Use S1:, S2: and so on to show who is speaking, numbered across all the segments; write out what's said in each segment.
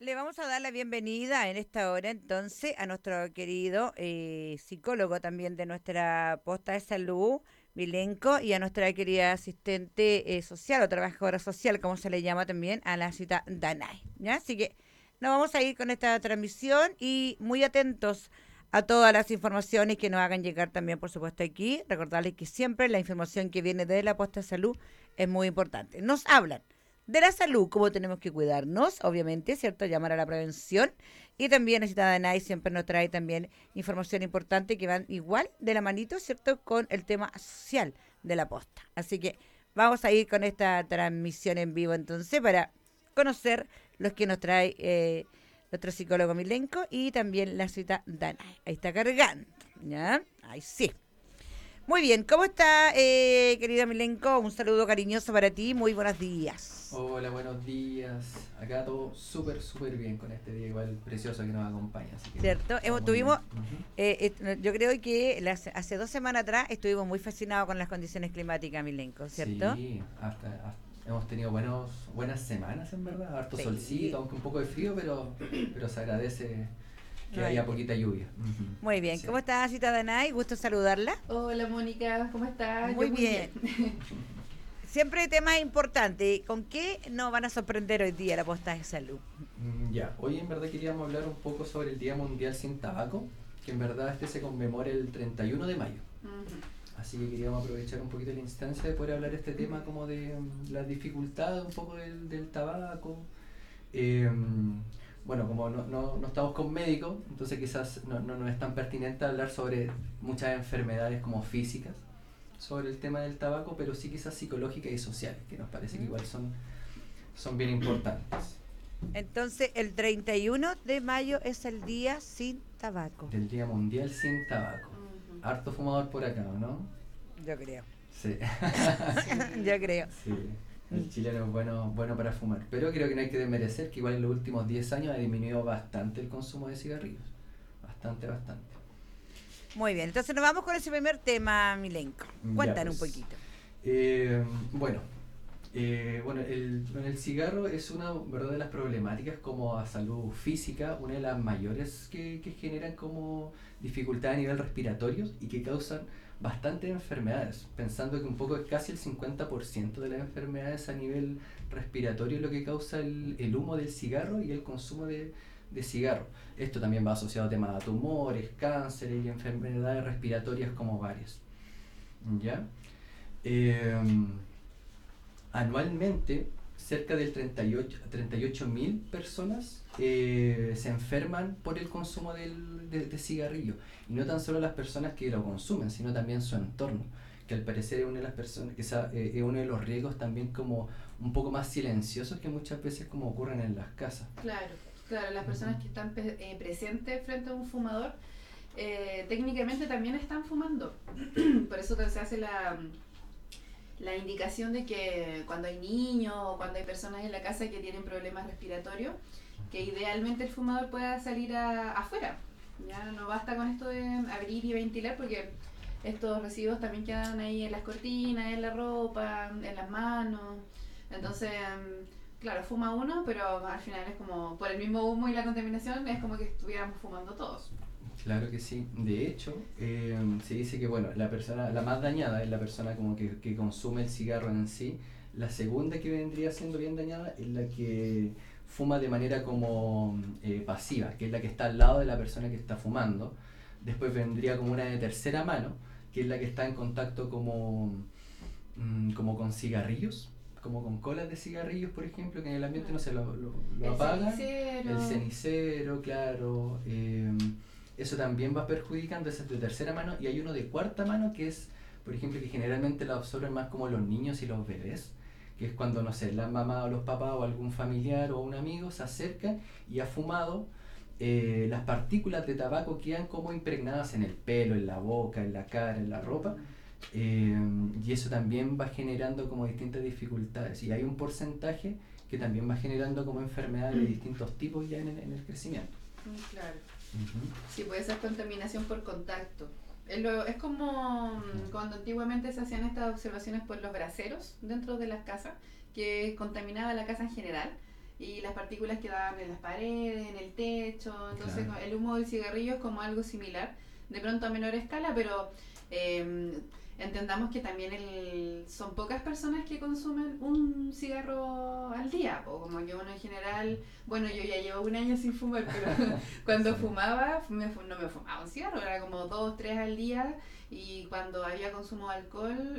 S1: Le vamos a dar la bienvenida en esta hora entonces a nuestro querido psicólogo también de nuestra posta de salud, Milenko, y a nuestra querida asistente social o trabajadora social, como se le llama también, a la cita Danay. ¿Ya? Así que nos vamos a ir con esta transmisión y muy atentos a todas las informaciones que nos hagan llegar también, por supuesto, aquí. Recordarles que siempre la información que viene de la posta de salud es muy importante. Nos hablan de la salud, cómo tenemos que cuidarnos, obviamente, ¿cierto? Llamar a la prevención. Y también la citada de NAI siempre nos trae también información importante que van igual de la manito, ¿cierto? Con el tema social de la posta. Así que vamos a ir con esta transmisión en vivo entonces para conocer los que nos trae nuestro psicólogo Milenko y también la cita Danai. Ahí está cargando, ¿ya? Ahí sí. Muy bien, ¿cómo está, querida Milenko? Un saludo cariñoso para ti, muy buenos días.
S2: Hola, buenos días. Acá todo súper bien con este día igual precioso que nos acompaña, así que
S1: ¿Cierto?
S2: todo muy bien.
S1: Tuvimos, yo creo que hace 2 semanas atrás estuvimos muy fascinados con las condiciones climáticas, Milenko, ¿cierto?
S2: Sí, hemos tenido buenas semanas en verdad, harto solcito,
S1: Sí.
S2: aunque un poco de frío, pero se agradece que
S1: Ay,
S2: haya poquita lluvia. Ujú.
S1: muy bien,
S2: Sí.
S1: ¿cómo está, cita Danay? Gusto saludarla.
S3: Hola Mónica, ¿cómo estás? Yo
S1: Muy
S3: muy bien.
S1: bien. Siempre temas importantes. ¿Con qué nos van a sorprender hoy día la posta de salud?
S2: Ya, hoy en verdad queríamos hablar un poco sobre el Día Mundial Sin Tabaco, que en verdad este se conmemora el 31 de mayo.
S3: Ujú.
S2: Así que queríamos aprovechar un poquito la instancia de poder hablar de este tema como de las dificultades un poco del tabaco. Eh, bueno, como no estamos con médicos, entonces quizás no es tan pertinente hablar sobre muchas enfermedades como físicas sobre el tema del tabaco, pero sí quizás psicológicas y sociales, que nos parece que
S1: ¿Mm?
S2: igual son bien importantes.
S1: Entonces, el 31 de mayo es el día sin tabaco.
S2: Del Día Mundial Sin Tabaco.
S3: Ujú.
S2: Harto fumador por acá, ¿o no?
S1: Yo creo.
S2: Sí.
S1: Yo
S3: Sí.
S1: creo.
S2: Sí, el
S1: Mm.
S2: chileno es bueno para fumar. Pero creo que no hay que desmerecer que igual en los últimos 10 años ha disminuido bastante el consumo de cigarrillos. Bastante.
S1: Muy bien, entonces nos vamos con ese primer tema, Milenko.
S2: Ya
S1: Cuéntanos un
S2: pues.
S1: poquito.
S2: Eh, bueno, el cigarro es una, ¿verdad?, de las problemáticas como a salud física, una de las mayores que generan como dificultad a nivel respiratorio y que causan bastantes enfermedades, pensando que un poco es casi el 50% de las enfermedades a nivel respiratorio es lo que causa el humo del cigarro y el consumo de cigarro. Esto también va asociado a temas de tumores, cánceres y enfermedades respiratorias como varias. ¿Ya? Eh, Anualmente, cerca del 38.000 personas se enferman por el consumo de cigarrillo. Y no tan solo las personas que lo consumen, sino también su entorno. Que al parecer es una de las personas, es uno de los riesgos también como un poco más silenciosos que muchas veces como ocurren en las casas.
S3: Claro, las personas que están presentes frente a un fumador técnicamente también están fumando. Por eso se hace la indicación de que cuando hay niños o cuando hay personas en la casa que tienen problemas respiratorios, que idealmente el fumador pueda salir afuera. Ya no basta con esto de abrir y ventilar porque estos residuos también quedan ahí en las cortinas, en la ropa, en las manos. Entonces, claro, fuma uno, pero al final es como, por el mismo humo y la contaminación, es como que estuviéramos fumando todos.
S2: Claro que sí. De hecho, se dice que bueno, la más dañada es la persona como que consume el cigarro en sí. La segunda que vendría siendo bien dañada es la que fuma de manera como pasiva, que es la que está al lado de la persona que está fumando. Después vendría como una de tercera mano, que es la que está en contacto como con cigarrillos, como con colas de cigarrillos, por ejemplo, que en el ambiente no se lo
S3: El
S2: apagan.
S3: cenicero.
S2: El cenicero, claro. Eso también va perjudicando, ese es de tercera mano. Y hay uno de cuarta mano que es, por ejemplo, que generalmente lo absorben más como los niños y los bebés, que es cuando, no sé, la mamá o los papás o algún familiar o un amigo se acercan y ha fumado. Las partículas de tabaco quedan como impregnadas en el pelo, en la boca, en la cara, en la ropa, eh, y eso también va generando como distintas dificultades. Y hay un porcentaje que también va generando como enfermedades de distintos tipos ya en el crecimiento.
S3: Claro.
S2: Uh-huh.
S3: Sí, puede ser contaminación por contacto. Es como cuando antiguamente se hacían estas observaciones por los braseros dentro de las casas, que contaminaba la casa en general. y las partículas quedaban en las paredes, en el techo. Entonces
S2: Claro.
S3: el humo del cigarrillo es como algo similar, de pronto a menor escala, pero entendamos que también son pocas personas que consumen un cigarro al día, o como que uno en general, bueno, yo ya llevo un año sin fumar, pero cuando
S2: Sí.
S3: fumaba, no me fumaba un cigarro, era como 2, 3 al día, y cuando había consumo de alcohol,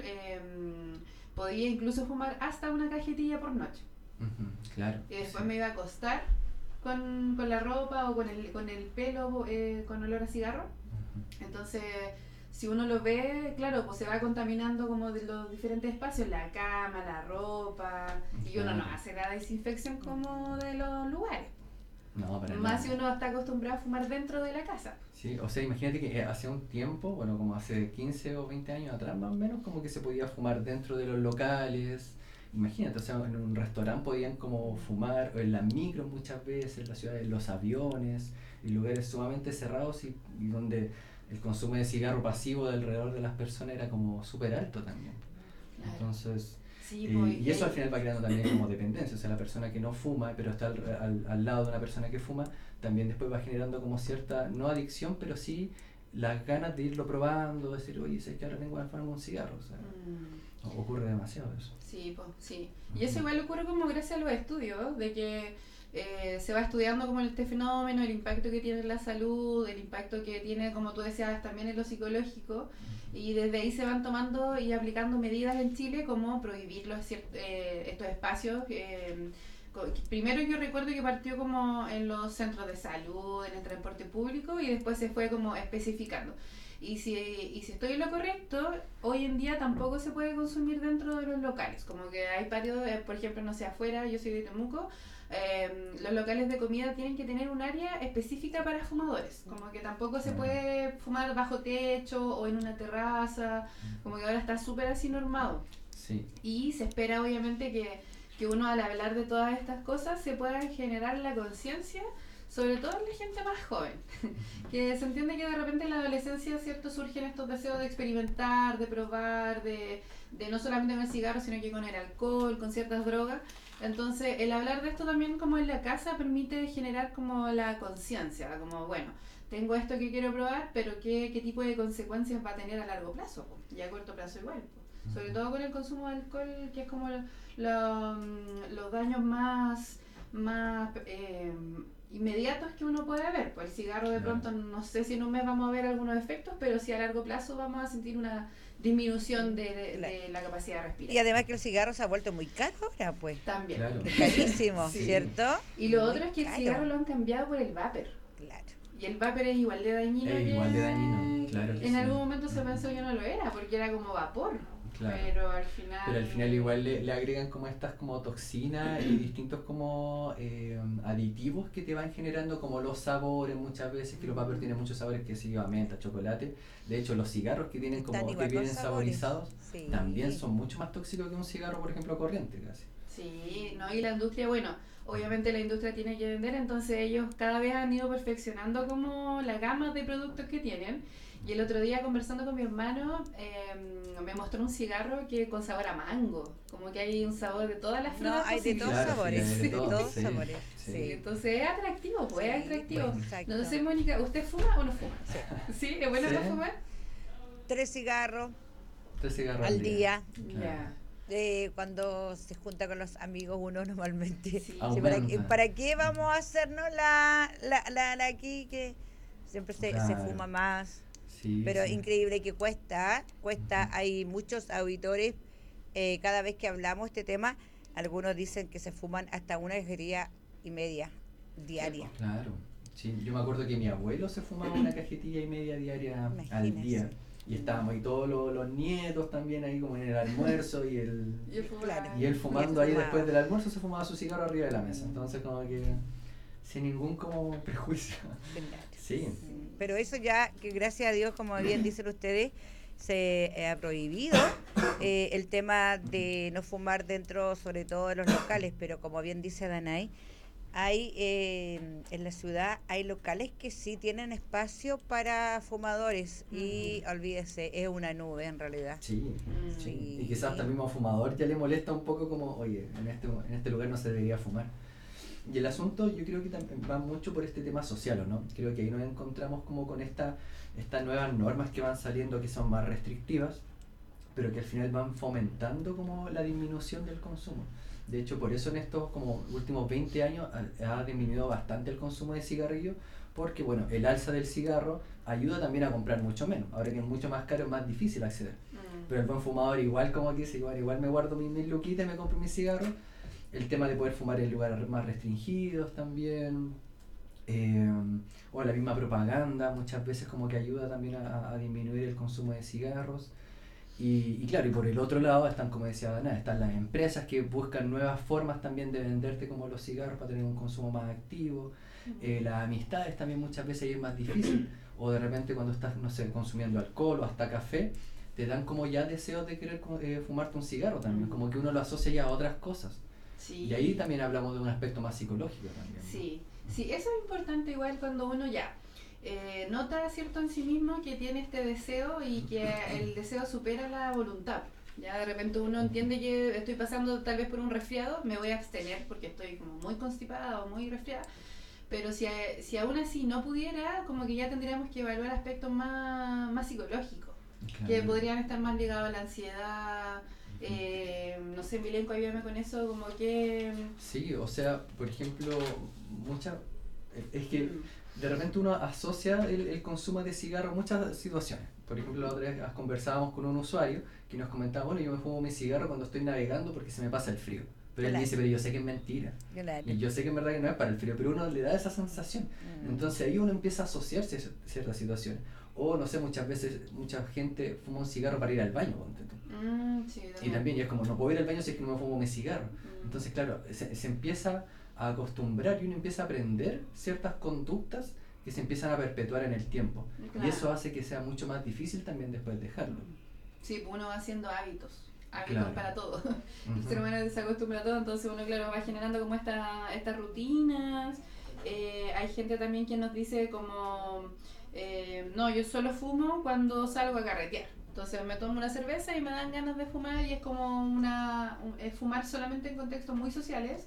S3: podía incluso fumar hasta una cajetilla por noche.
S2: Ujú, claro.
S3: Y después
S2: Sí.
S3: me iba a acostar con la ropa o con el pelo con olor a cigarro.
S2: Ujú.
S3: Entonces, si uno lo ve, claro, pues se va contaminando como de los diferentes espacios, la cama, la ropa, y uno no
S2: Claro.
S3: hace la desinfección como de los lugares.
S2: No, para
S3: Más
S2: nada.
S3: si uno está acostumbrado a fumar dentro de la casa.
S2: Sí, o sea, imagínate que hace un tiempo, bueno, como hace 15 o 20 años atrás más o menos, como que se podía fumar dentro de los locales. Imagínate, o sea, en un restaurante podían como fumar, o en las micros muchas veces, en la ciudad, en los aviones, en lugares sumamente cerrados y donde el consumo de cigarro pasivo de alrededor de las personas era como súper alto también.
S3: Claro.
S2: Entonces,
S3: Sí, pues,
S2: y eso al final va creando también como dependencia, o sea, la persona que no fuma, pero está al lado de una persona que fuma, también después va generando como cierta, no adicción, pero sí las ganas de irlo probando, decir, oye, sé que ahora tengo ganas de fumarme un cigarro, o sea, ocurre demasiado eso.
S3: Sí, pues, sí. Y eso igual ocurre como gracias a los estudios, de que se va estudiando como este fenómeno, el impacto que tiene en la salud, el impacto que tiene, como tú decías, también en lo psicológico, y desde ahí se van tomando y aplicando medidas en Chile como prohibir estos espacios. Primero yo recuerdo que partió como en los centros de salud, en el transporte público, y después se fue como especificando. Y si estoy en lo correcto, hoy en día tampoco se puede consumir dentro de los locales. Como que hay varios, por ejemplo, no sé, afuera, yo soy de Temuco, los locales de comida tienen que tener un área específica para fumadores. Como que tampoco se puede fumar bajo techo o en una terraza, como que ahora está súper así normado.
S2: Sí.
S3: Y se espera obviamente que uno al hablar de todas estas cosas se pueda generar la conciencia, sobre todo en la gente más joven, que se entiende que de repente en la adolescencia, ¿cierto?, surgen estos deseos de experimentar, de probar, de no solamente con el cigarro, sino que con el alcohol, con ciertas drogas. Entonces, el hablar de esto también como en la casa permite generar como la conciencia, como, bueno, tengo esto que quiero probar, pero ¿qué tipo de consecuencias va a tener a largo plazo? Y a corto plazo igual. Sobre todo con el consumo de alcohol, que es como los daños más inmediatos que uno puede ver. Pues el cigarro de pronto, no sé si en un mes vamos a ver algunos efectos, pero sí a largo plazo vamos a sentir una disminución de la capacidad de respirar.
S1: Y además que el cigarro se ha vuelto muy caro ahora, pues.
S3: También.
S2: Claro.
S1: Es carísimo,
S3: Sí.
S1: ¿cierto?
S3: Y lo
S1: Muy
S3: otro es que el
S1: caro.
S3: cigarro lo han cambiado por el vapor.
S1: Claro.
S3: Y el vapor es igual de dañino
S2: Es
S3: que
S2: igual de dañino, claro que
S3: en
S2: sí.
S3: algún momento se pensó que no lo era, porque era como vapor.
S2: Claro.
S3: Pero al final...
S2: Pero al final igual le agregan como estas como toxinas y distintos como aditivos que te van generando como los sabores muchas veces, que los vapers tienen muchos sabores, que sí, menta, chocolate. De hecho los cigarros que tienen
S1: Están
S2: como
S1: igual
S2: que
S1: con
S2: vienen
S1: sabores.
S2: saborizados
S1: Sí.
S2: también son mucho más tóxicos que un cigarro, por ejemplo, corriente casi.
S3: Sí, ¿no? Y la industria, bueno, obviamente la industria tiene que vender, entonces ellos cada vez han ido perfeccionando como la gama de productos que tienen. Y el otro día conversando con mi hermano, me mostró un cigarro que con sabor a mango, como que hay un sabor de todas las frutas
S1: No, hay de
S3: posibles.
S1: todos
S2: Claro, sí,
S1: sabores.
S2: hay de
S1: De
S2: todo,
S1: todos
S2: sí,
S1: sabores.
S2: sí.
S3: Sí, entonces es atractivo, pues es
S1: Sí,
S3: atractivo.
S1: pues, exacto.
S3: No sé, Mónica, ¿usted fuma o no fuma? ¿Sí? ¿Es bueno
S2: Sí.
S3: no fumar?
S1: 3 cigarros
S2: 3 cigarros
S1: al día.
S3: Ya.
S1: Cuando se junta con los amigos uno normalmente.
S3: Sí.
S1: Sí,
S2: Aumenta.
S1: ¿para qué vamos a hacernos la aquí que siempre se
S2: Claro.
S1: fuma más?
S2: Sí,
S1: Pero
S2: sí.
S1: increíble que cuesta, hay muchos auditores, cada vez que hablamos este tema, algunos dicen que se fuman hasta una cajetilla y media diaria.
S2: Claro, sí, yo me acuerdo que mi abuelo se fumaba una cajetilla y media diaria al
S1: Imagínese.
S2: día. Y estábamos ahí todos los nietos también ahí como en el almuerzo y
S3: Claro.
S2: él fumando ahí
S1: fumaba.
S2: después del almuerzo se fumaba su cigarro arriba de la mesa. Entonces como que sin ningún como prejuicio.
S1: Claro.
S2: Sí.
S1: Pero eso ya, que gracias a Dios, como bien dicen ustedes, se ha prohibido el tema de no fumar dentro, sobre todo de los locales, pero como bien dice Danay, hay en la ciudad hay locales que sí tienen espacio para fumadores y olvídese, es una nube en realidad.
S2: Sí,
S3: Mm.
S2: sí. Y quizás hasta el mismo fumador ya le molesta un poco como, oye, en este lugar no se debería fumar. Y el asunto yo creo que también va mucho por este tema social, ¿o no? Creo que ahí nos encontramos como con estas nuevas normas que van saliendo que son más restrictivas, pero que al final van fomentando como la disminución del consumo. De hecho, por eso en estos como últimos 20 años ha disminuido bastante el consumo de cigarrillos, porque bueno, el alza del cigarro ayuda también a comprar mucho menos. Ahora que es mucho más caro, es más difícil acceder. Pero el buen fumador igual como que dice, igual me guardo mis luquitas y me compro mis cigarros. El tema de poder fumar en lugares más restringidos también, o la misma propaganda muchas veces como que ayuda también a disminuir el consumo de cigarros. Y claro, y por el otro lado están, como decía Dana, están las empresas que buscan nuevas formas también de venderte como los cigarros para tener un consumo más activo. Las amistades también muchas veces es más difícil, o de repente cuando estás, no sé, consumiendo alcohol o hasta café, te dan como ya deseos de querer fumarte un cigarro también, como que uno lo asocia ya a otras cosas.
S3: Sí.
S2: Y ahí también hablamos de un aspecto más psicológico también, ¿no?
S3: Sí, sí, eso es importante igual cuando uno ya nota cierto en sí mismo que tiene este deseo y que el deseo supera la voluntad. Ya de repente uno entiende que estoy pasando tal vez por un resfriado, me voy a abstener porque estoy como muy constipada o muy resfriada. Pero si aún así no pudiera, como que ya tendríamos que evaluar aspectos más psicológicos,
S2: Claro.
S3: que podrían estar más ligados a la ansiedad. No sé, Milenko, ayúdame con eso, como que...
S2: Sí, o sea, por ejemplo, es que de repente uno asocia el consumo de cigarro a muchas situaciones. Por ejemplo, la otra vez conversábamos con un usuario que nos comentaba, bueno, yo me fumo mi cigarro cuando estoy navegando porque se me pasa el frío. Pero él dice, pero yo sé que es mentira. Y yo sé que en verdad que no es para el frío, pero uno le da esa sensación. Entonces ahí uno empieza a asociarse a ciertas situaciones. O no sé, muchas veces mucha gente fuma un cigarro para ir al baño, ponte tú.
S3: Sí,
S2: Y también ya es como, no puedo ir al baño si es que no me fumo mi cigarro. Entonces, claro, se empieza a acostumbrar y uno empieza a aprender ciertas conductas que se empiezan a perpetuar en el tiempo.
S3: Claro.
S2: Y eso hace que sea mucho más difícil también después dejarlo.
S3: Sí, uno va haciendo hábitos
S2: Claro.
S3: para todo. El ser humano se acostumbra a todo, entonces uno, claro, va generando como estas rutinas. Hay gente también que nos dice como, no, yo solo fumo cuando salgo a carretear. Entonces me tomo una cerveza y me dan ganas de fumar y es como es fumar solamente en contextos muy sociales.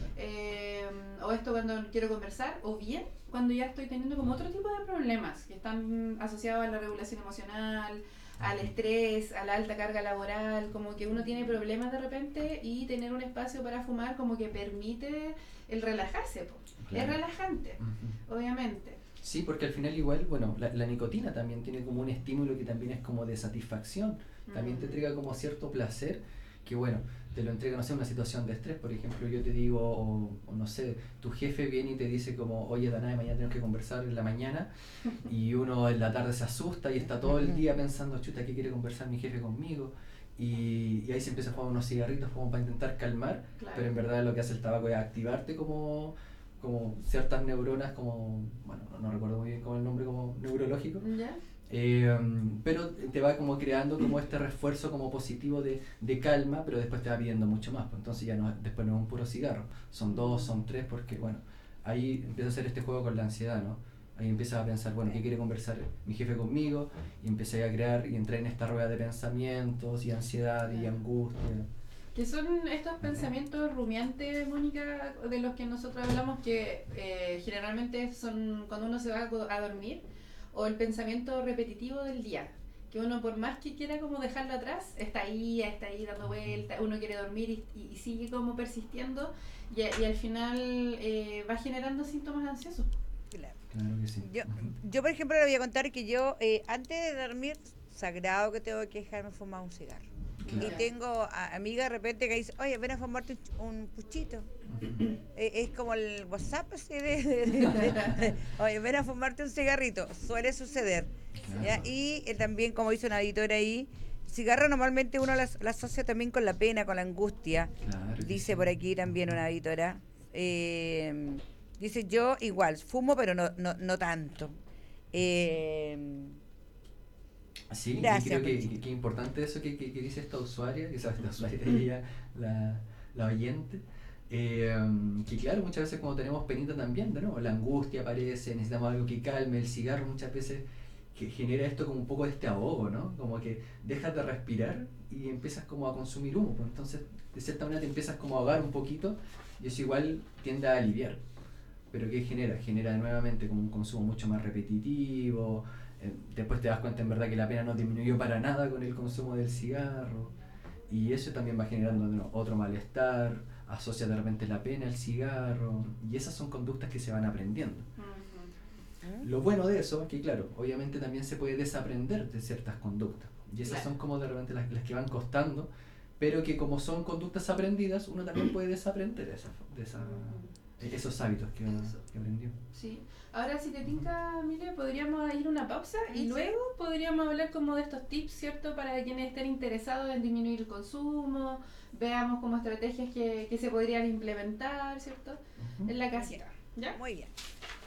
S3: O esto cuando quiero conversar, o bien cuando ya estoy teniendo como otro tipo de problemas que están asociados a la regulación emocional, al estrés, a la alta carga laboral, como que uno tiene problemas de repente y tener un espacio para fumar como que permite el relajarse, po.
S2: Claro.
S3: Es relajante, obviamente.
S2: Sí, porque al final igual, bueno, la nicotina también tiene como un estímulo que también es como de satisfacción, también te entrega como cierto placer, que bueno, te lo entrega, no sé, una situación de estrés, por ejemplo, yo te digo, o no sé, tu jefe viene y te dice como, oye, Danae, mañana tenemos que conversar en la mañana, y uno en la tarde se asusta y está todo el día pensando, chuta, ¿qué quiere conversar mi jefe conmigo? Y ahí se empieza a fumar unos cigarritos como para intentar calmar,
S3: Claro.
S2: pero en verdad lo que hace el tabaco es activarte como ciertas neuronas, como, bueno, no recuerdo muy bien como el nombre como neurológico,
S3: ¿Ya?
S2: pero te va como creando como este refuerzo como positivo de calma, pero después te va pidiendo mucho más, pues entonces ya no, después no es un puro cigarro, son 2, son 3, porque bueno, ahí empieza a hacer este juego con la ansiedad, ¿no? Ahí empiezas a pensar, bueno, ¿qué quiere conversar mi jefe conmigo? Y empecé a crear y entré en esta rueda de pensamientos y ansiedad y angustia.
S3: Que son estos pensamientos rumiantes, Mónica, de los que nosotros hablamos, que generalmente son cuando uno se va a dormir, o el pensamiento repetitivo del día, que uno por más que quiera como dejarlo atrás, está ahí dando vueltas, uno quiere dormir y sigue como persistiendo, y al final va generando síntomas ansiosos.
S1: Claro.
S2: Claro que sí.
S1: Yo, por ejemplo, le voy a contar que yo, antes de dormir, sagrado que tengo que dejarme fumar un cigarro.
S2: Claro.
S1: Y tengo amigas de repente que dicen, oye, ven a fumarte un puchito. Es como el WhatsApp así oye, ven a fumarte un cigarrito. Suele suceder.
S2: Claro.
S1: ¿Ya? Y también, como dice una editora ahí, cigarro normalmente uno la asocia también con la pena, con la angustia.
S2: Claro que
S1: Dice
S2: sí.
S1: por aquí también una editora. Dice, yo igual, fumo, pero no tanto.
S2: Sí,
S1: Gracias,
S2: y creo que
S1: Panchito.
S2: es importante eso que dice esta usuaria, que sabes, la usuaria, ella, la oyente, que claro, muchas veces cuando tenemos penita también, ¿no? La angustia aparece, necesitamos algo que calme, el cigarro muchas veces que genera esto como un poco de este ahogo, ¿no? Como que dejas de respirar y empiezas como a consumir humo, pues entonces de cierta manera te empiezas como a ahogar un poquito y eso igual tiende a aliviar. Pero ¿qué genera? Genera nuevamente como un consumo mucho más repetitivo, después te das cuenta en verdad que la pena no disminuyó para nada con el consumo del cigarro y eso también va generando ¿no? otro malestar, asocia de repente la pena al cigarro y esas son conductas que se van aprendiendo. Lo bueno de eso es que, claro, obviamente también se puede desaprender de ciertas conductas. Y esas son como de repente las que van costando, pero que como son conductas aprendidas, uno también puede desaprender esos hábitos que aprendió.
S3: Sí. Ahora, si te tinca, Mile, podríamos ir a una pausa y luego podríamos hablar como de estos tips, ¿cierto? Para quienes estén interesados en disminuir el consumo, veamos como estrategias que se podrían implementar, ¿cierto? En la casita. ¿Ya?
S1: Muy bien.